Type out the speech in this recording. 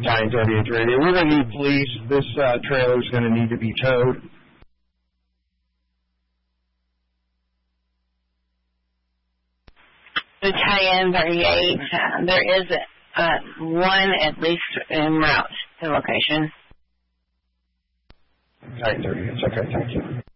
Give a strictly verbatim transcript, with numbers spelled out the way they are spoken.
Battalion thirty-eighth Radio. We're going to need police. This uh, trailer is going to need to be towed. Battalion thirty-eight, uh, there is uh, one at least en route to location. Battalion thirty-eight, okay, thank you.